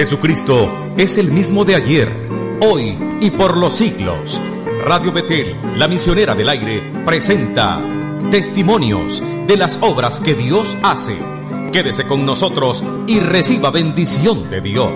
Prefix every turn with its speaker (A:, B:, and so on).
A: Jesucristo es el mismo de ayer, hoy y por los siglos. Radio Betel, la misionera del aire, presenta testimonios de las obras que Dios hace. Quédese con nosotros y reciba bendición de Dios.